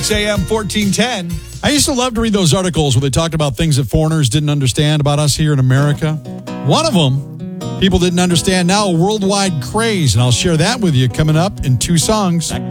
6 a.m. 1410. I used to love to read those articles where they talked about things that foreigners didn't understand about us here in America. One of them, people didn't understand, now a worldwide craze, and I'll share that with you coming up in two songs.